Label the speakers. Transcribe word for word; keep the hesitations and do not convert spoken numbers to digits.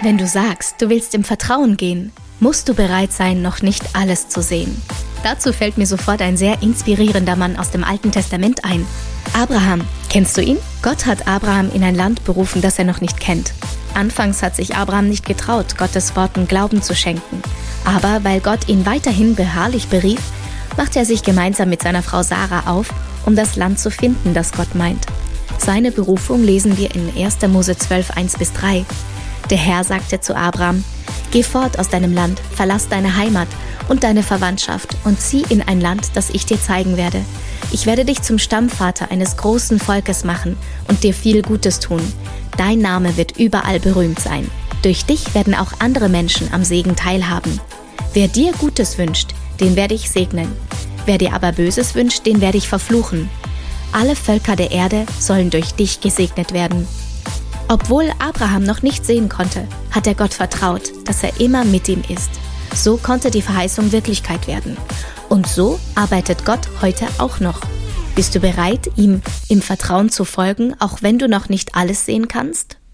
Speaker 1: Wenn du sagst, du willst im Vertrauen gehen, musst du bereit sein, noch nicht alles zu sehen. Dazu fällt mir sofort ein sehr inspirierender Mann aus dem Alten Testament ein. Abraham. Kennst du ihn? Gott hat Abraham in ein Land berufen, das er noch nicht kennt. Anfangs hat sich Abraham nicht getraut, Gottes Worten Glauben zu schenken. Aber weil Gott ihn weiterhin beharrlich berief, machte er sich gemeinsam mit seiner Frau Sarah auf, um das Land zu finden, das Gott meint. Seine Berufung lesen wir in erster Mose zwölf, eins bis drei. Der Herr sagte zu Abraham: Geh fort aus deinem Land, verlass deine Heimat und deine Verwandtschaft und zieh in ein Land, das ich dir zeigen werde. Ich werde dich zum Stammvater eines großen Volkes machen und dir viel Gutes tun. Dein Name wird überall berühmt sein. Durch dich werden auch andere Menschen am Segen teilhaben. Wer dir Gutes wünscht, den werde ich segnen. Wer dir aber Böses wünscht, den werde ich verfluchen. Alle Völker der Erde sollen durch dich gesegnet werden. Obwohl Abraham noch nicht sehen konnte, hat er Gott vertraut, dass er immer mit ihm ist. So konnte die Verheißung Wirklichkeit werden. Und so arbeitet Gott heute auch noch. Bist du bereit, ihm im Vertrauen zu folgen, auch wenn du noch nicht alles sehen kannst?